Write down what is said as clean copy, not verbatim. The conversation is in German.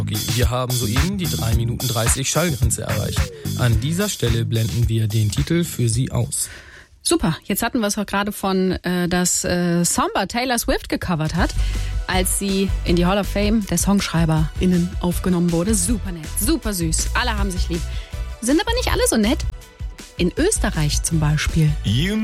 Wir haben soeben die 3 Minuten 30 Schallgrenze erreicht. An dieser Stelle blenden wir den Titel für Sie aus. Super, jetzt hatten wir es auch gerade von, dass Samba Taylor Swift gecovert hat, als sie in die Hall of Fame der SongschreiberInnen aufgenommen wurde. Super nett, super süß, alle haben sich lieb. Sind aber nicht alle so nett. In Österreich zum Beispiel.